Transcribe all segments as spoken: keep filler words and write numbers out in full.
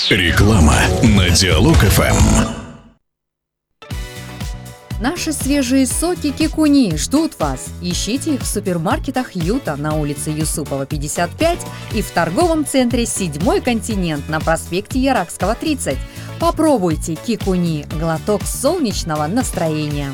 Реклама на Диалог эф эм. Наши свежие соки Кикуни ждут вас. Ищите их в супермаркетах Юта на улице Юсупова, пятьдесят пять и в торговом центре «Седьмой континент» на проспекте Яракского, тридцать. Попробуйте Кикуни – глоток солнечного настроения.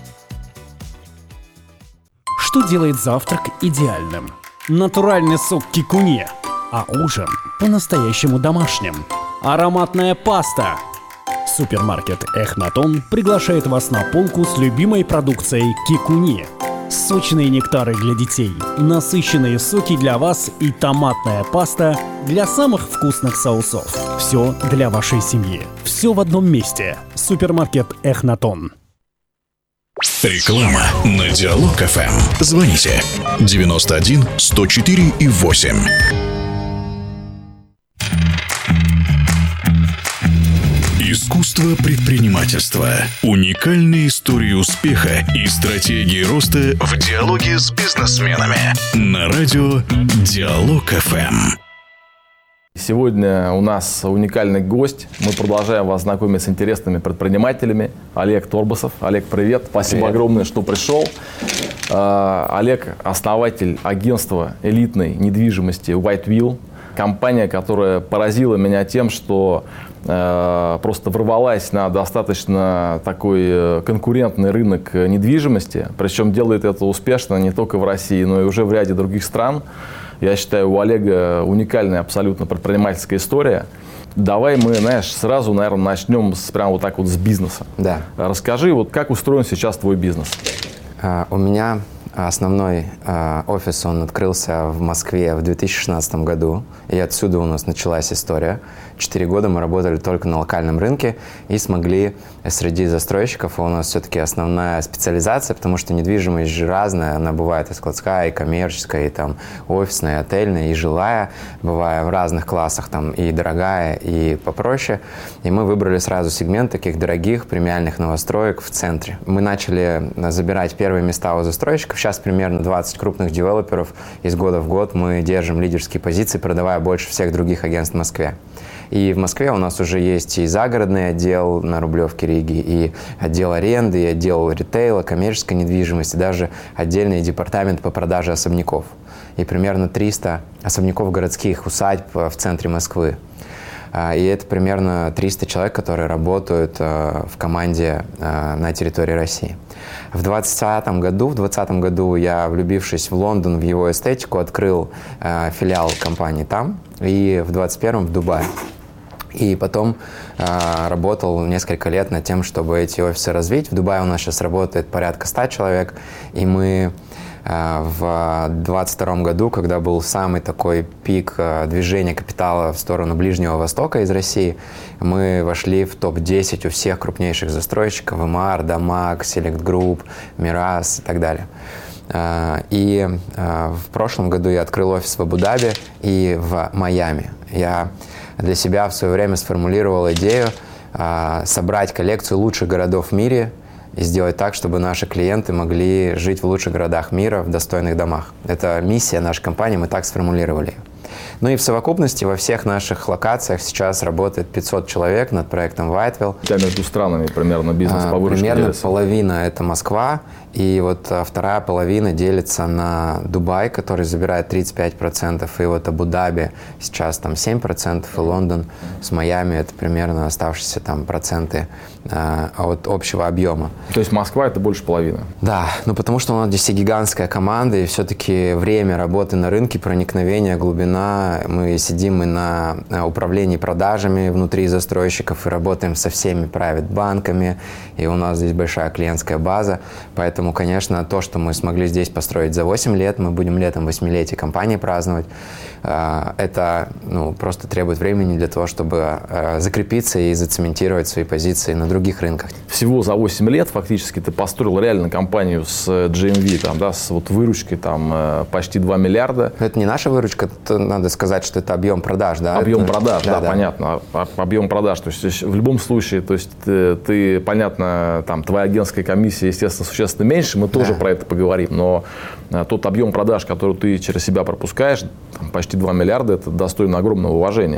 Что делает завтрак идеальным? Натуральный сок Кикуни, а ужин по-настоящему домашним. Ароматная паста. Супермаркет Эхнатон приглашает вас на полку с любимой продукцией Кикуни. Сочные нектары для детей, насыщенные соки для вас и томатная паста для самых вкусных соусов. Все для вашей семьи. Все в одном месте. Супермаркет Эхнатон. Реклама на Диалог эф эм. Звоните девяносто один сто четыре и восемь. Искусство предпринимательства. Уникальные истории успеха и стратегии роста в диалоге с бизнесменами. На радио Диалог эф эм. Сегодня у нас уникальный гость. Мы продолжаем вас знакомить с интересными предпринимателями. Олег Торбасов. Олег, привет. Спасибо привет. огромное, что пришел. Олег – основатель агентства элитной недвижимости White Wheel. Компания, которая поразила меня тем, что э, просто ворвалась на достаточно такой конкурентный рынок недвижимости. Причем делает это успешно не только в России, но и уже в ряде других стран. Я считаю, у Олега уникальная абсолютно предпринимательская история. Давай мы, знаешь, сразу, наверное, начнем с, прямо вот так вот с бизнеса. Да. Расскажи, вот как устроен сейчас твой бизнес? Uh, у меня основной uh, офис, он открылся в Москве в две тысячи шестнадцатом году, и отсюда у нас началась история. Четыре года мы работали только на локальном рынке и смогли среди застройщиков, у нас все-таки основная специализация, потому что недвижимость же разная, она бывает и складская, и коммерческая, и там офисная, и отельная, и жилая, бывает в разных классах, там и дорогая, и попроще. И мы выбрали сразу сегмент таких дорогих премиальных новостроек в центре. Мы начали забирать первые места у застройщиков, сейчас примерно двадцать крупных девелоперов, из года в год мы держим лидерские позиции, продавая больше всех других агентств в Москве. И в Москве у нас уже есть и загородный отдел на Рублевке Риги, и отдел аренды, и отдел ритейла, коммерческой недвижимости, даже отдельный департамент по продаже особняков. И примерно триста особняков городских усадьб в центре Москвы. И это примерно триста человек, которые работают в команде на территории России. В двадцатом году, в двадцатом году я, влюбившись в Лондон, в его эстетику, открыл филиал компании там, и в двадцать первом в Дубае. И потом э, работал несколько лет над тем, чтобы эти офисы развить. В Дубае у нас сейчас работает порядка ста человек. И мы э, в двадцать втором году, когда был самый такой пик э, движения капитала в сторону Ближнего Востока из России, мы вошли в топ десять у всех крупнейших застройщиков: эм ар, Дамаг, Select Group, Мирас и так далее. Э, и э, в прошлом году я открыл офис в Абу-Даби и в Майами. Я для себя в свое время сформулировал идею э, собрать коллекцию лучших городов в мире и сделать так, чтобы наши клиенты могли жить в лучших городах мира, в достойных домах. Это миссия нашей компании, мы так сформулировали ее. Ну и в совокупности во всех наших локациях сейчас работает пятьсот человек над проектом White Wheel. У тебя между странами примерно бизнес по выручке Примерно делится? Половина – это Москва, и вот вторая половина делится на Дубай, который забирает тридцать пять процентов, и вот Абу-Даби сейчас там семь процентов, и Лондон с Майами – это примерно оставшиеся там проценты э, от общего объема. То есть Москва – это больше половины? Да, ну потому что у нас здесь и гигантская команда, и все-таки время работы на рынке, проникновение, глубина. Мы сидим и на управлении продажами внутри застройщиков и работаем со всеми прайвет-банками, и у нас здесь большая клиентская база. Поэтому, конечно, то, что мы смогли здесь построить за восемь лет, мы будем летом восьмилетие компании праздновать, это ну, просто требует времени для того, чтобы закрепиться и зацементировать свои позиции на других рынках. Всего за восемь лет фактически ты построил реально компанию с джи эм ви, там, да, с вот выручкой там, почти два миллиарда. Это не наша выручка, это, надо сказать, что это объем продаж. Да? Объем это... продаж, да, да, да, понятно. Объем продаж. То есть в любом случае, то есть ты, ты понятно, там твоя агентская комиссия, естественно, существенно меньше, мы тоже да. про это поговорим, но тот объем продаж, который ты через себя пропускаешь, там, почти два миллиарда, это достойно огромного уважения.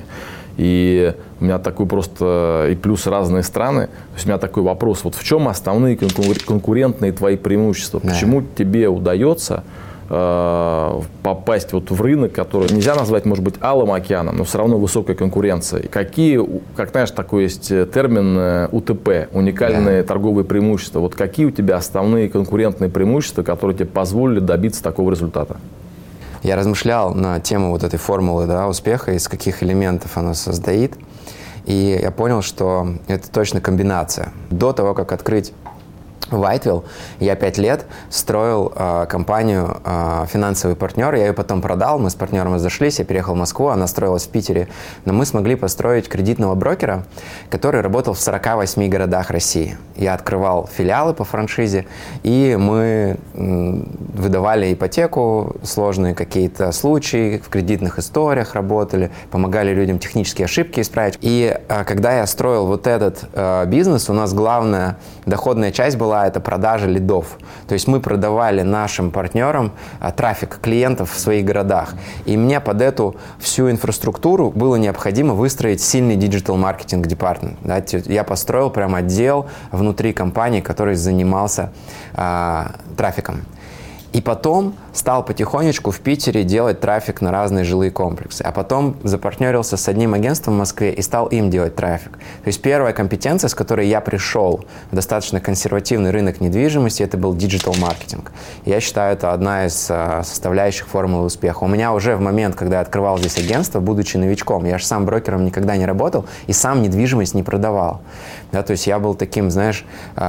И у меня такой просто, и плюс разные страны. То есть у меня такой вопрос, вот в чем основные конкурентные твои преимущества? Да. Почему тебе удается э, попасть вот в рынок, который нельзя назвать, может быть, алым океаном, но все равно высокая конкуренция? И какие, как знаешь, такой есть термин У Т П, уникальные да. торговые преимущества. Вот какие у тебя основные конкурентные преимущества, которые тебе позволили добиться такого результата? Я размышлял на тему вот этой формулы, да, успеха, из каких элементов она состоит. И я понял, что это точно комбинация. До того, как открыть Whitewell, я пять лет строил э, компанию э, «Финансовый партнер». Я ее потом продал, мы с партнером разошлись, я переехал в Москву, она строилась в Питере. Но мы смогли построить кредитного брокера, который работал в сорока восьми городах России. Я открывал филиалы по франшизе, и мы м, выдавали ипотеку, сложные какие-то случаи, в кредитных историях работали, помогали людям технические ошибки исправить. И э, когда я строил вот этот э, бизнес, у нас главная доходная часть была это продажа лидов. То есть мы продавали нашим партнерам а, трафик клиентов в своих городах. И мне под эту всю инфраструктуру было необходимо выстроить сильный диджитал-маркетинг департамент. Да? Я построил прям отдел внутри компании, который занимался а, трафиком. И потом стал потихонечку в Питере делать трафик на разные жилые комплексы. А потом запартнерился с одним агентством в Москве и стал им делать трафик. То есть первая компетенция, с которой я пришел в достаточно консервативный рынок недвижимости, это был диджитал-маркетинг. Я считаю, это одна из составляющих формулы успеха. У меня уже в момент, когда я открывал здесь агентство, будучи новичком, я же сам брокером никогда не работал и сам недвижимость не продавал. Да, то есть я был таким, знаешь,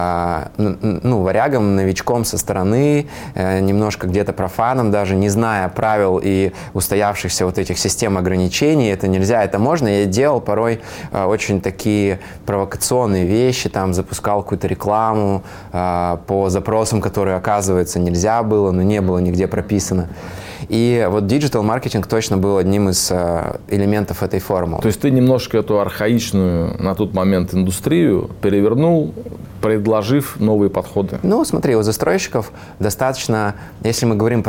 ну, варягом, новичком со стороны, немножко где-то профаном, даже не зная правил и устоявшихся вот этих систем ограничений. Это нельзя, это можно. Я делал порой э, очень такие провокационные вещи, там запускал какую-то рекламу э, по запросам, которые, оказывается, нельзя было, но не было нигде прописано. И вот диджитал-маркетинг точно был одним из э, элементов этой формулы. То есть ты немножко эту архаичную на тот момент индустрию перевернул, предложив новые подходы? Ну, смотри, у застройщиков достаточно, если мы говорим про